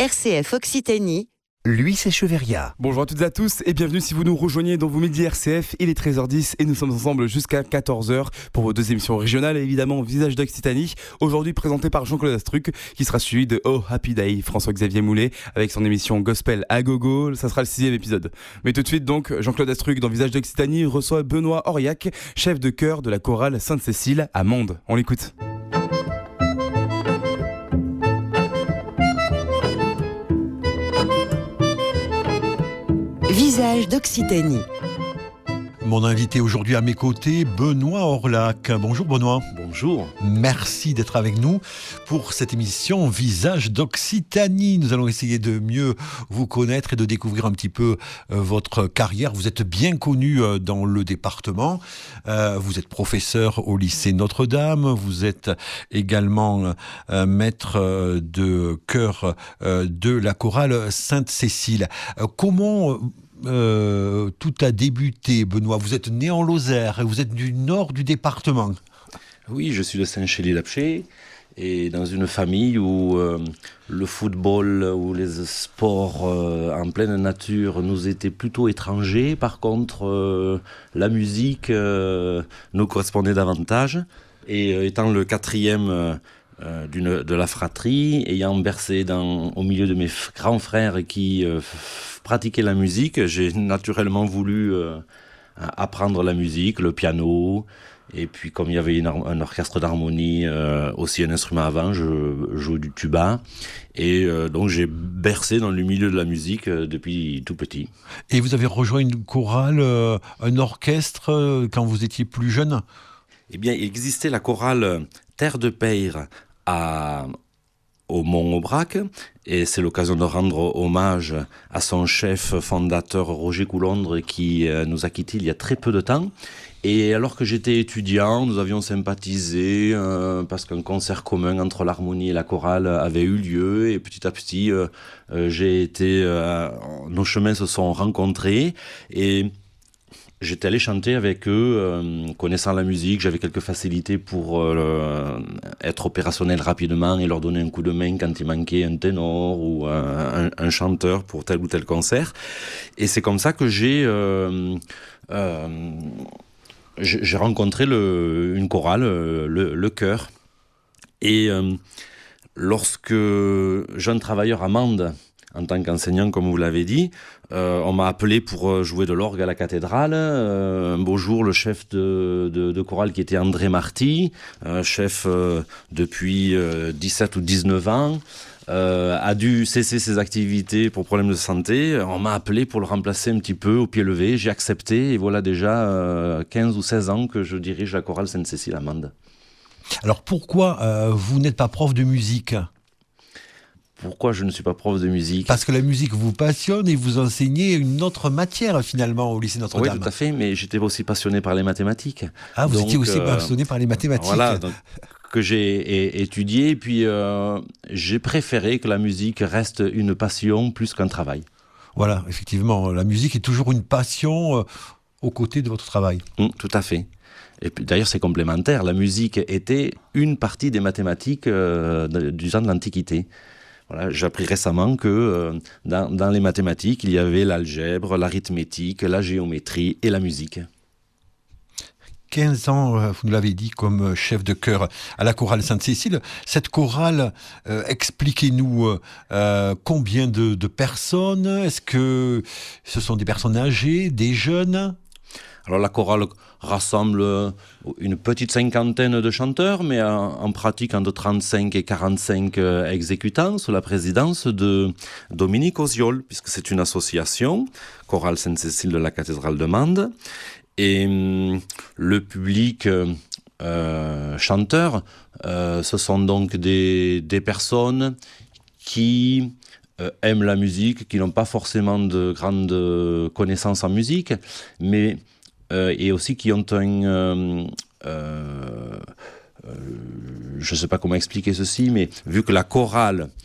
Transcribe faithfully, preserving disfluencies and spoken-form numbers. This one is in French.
R C F Occitanie, Luis Echeverria. Bonjour à toutes et à tous et bienvenue si vous nous rejoignez dans vos midis R C F. Il est treize heures dix et nous sommes ensemble jusqu'à quatorze heures pour vos deux émissions régionales et évidemment Visage d'Occitanie. Aujourd'hui présenté par Jean-Claude Astruc qui sera suivi de Oh Happy Day, François-Xavier Moulet avec son émission Gospel à Gogo. Ça sera le sixième épisode. Mais tout de suite donc, Jean-Claude Astruc dans Visage d'Occitanie reçoit Benoît Auriac, chef de chœur de la chorale Sainte-Cécile à Mende. On l'écoute. Visage d'Occitanie. Mon invité aujourd'hui à mes côtés, Benoît Auriac. Bonjour Benoît. Bonjour. Merci d'être avec nous pour cette émission Visage d'Occitanie. Nous allons essayer de mieux vous connaître et de découvrir un petit peu euh, votre carrière. Vous êtes bien connu euh, dans le département. Euh, vous êtes professeur au lycée Notre-Dame. Vous êtes également euh, maître euh, de chœur euh, de la chorale Sainte-Cécile. Euh, comment... Euh, tout a débuté, Benoît. Vous êtes né en Lozère et vous êtes du nord du département. Oui, je suis de Saint-Chély-l'Apcher et dans une famille où euh, le football ou les sports euh, en pleine nature nous étaient plutôt étrangers. Par contre, euh, la musique euh, nous correspondait davantage. Et euh, étant le quatrième euh, d'une, de la fratrie, ayant bercé dans, au milieu de mes f- grands frères qui euh, f- pratiquaient la musique, j'ai naturellement voulu euh, apprendre la musique, le piano. Et puis comme il y avait une, un orchestre d'harmonie, euh, aussi un instrument à vent, je joue du tuba. Et euh, donc j'ai bercé dans le milieu de la musique euh, depuis tout petit. Et vous avez rejoint une chorale, euh, un orchestre euh, quand vous étiez plus jeune ? Eh bien, il existait la chorale Terre de Peyre à, au Mont-Aubrac, et c'est l'occasion de rendre hommage à son chef fondateur Roger Coulondre qui euh, nous a quittés il y a très peu de temps. Et alors que j'étais étudiant, nous avions sympathisé euh, parce qu'un concert commun entre l'harmonie et la chorale avait eu lieu, et petit à petit, euh, euh, j'ai été, euh, nos chemins se sont rencontrés et j'étais allé chanter avec eux, euh, connaissant la musique, j'avais quelques facilités pour euh, être opérationnel rapidement et leur donner un coup de main quand il manquait un ténor ou un, un, un chanteur pour tel ou tel concert. Et c'est comme ça que j'ai, euh, euh, j'ai, j'ai rencontré le, une chorale, le, le chœur. Et euh, lorsque jeune travailleur à Mende, en tant qu'enseignant, comme vous l'avez dit, euh, on m'a appelé pour jouer de l'orgue à la cathédrale. Euh, un beau jour, le chef de, de, de chorale, qui était André Marty, euh, chef euh, depuis euh, dix-sept ou dix-neuf ans, euh, a dû cesser ses activités pour problème de santé. On m'a appelé pour le remplacer un petit peu au pied levé. J'ai accepté et voilà déjà euh, quinze ou seize ans que je dirige la chorale Sainte-Cécile à Mende. Alors pourquoi euh, vous n'êtes pas prof de musique ? Pourquoi je ne suis pas prof de musique ? Parce que la musique vous passionne et vous enseignez une autre matière finalement au lycée Notre-Dame. Oui, tout à fait, mais j'étais aussi passionné par les mathématiques. Ah, vous donc, étiez aussi euh, passionné par les mathématiques. Voilà, donc, que j'ai é- étudié, et puis euh, j'ai préféré que la musique reste une passion plus qu'un travail. Voilà, effectivement, la musique est toujours une passion euh, aux côtés de votre travail. Mmh, tout à fait. Et puis, d'ailleurs, c'est complémentaire. La musique était une partie des mathématiques euh, de- du temps de l'Antiquité. Voilà, j'ai appris récemment que euh, dans, dans les mathématiques, il y avait l'algèbre, l'arithmétique, la géométrie et la musique. quinze ans, euh, vous nous l'avez dit, comme chef de chœur à la chorale Sainte-Cécile. Cette chorale, euh, expliquez-nous euh, combien de, de personnes ? Est-ce que ce sont des personnes âgées, des jeunes ? Alors la chorale rassemble une petite cinquantaine de chanteurs, mais en, en pratique entre trente-cinq et quarante-cinq euh, exécutants sous la présidence de Dominique Oziol, puisque c'est une association, chorale Sainte-Cécile de la cathédrale de Mende. Et hum, le public euh, chanteur, euh, ce sont donc des, des personnes qui euh, aiment la musique, qui n'ont pas forcément de grandes connaissances en musique, mais Euh, et aussi qui ont un... Euh, euh, euh, je ne sais pas comment expliquer ceci, mais vu que la chorale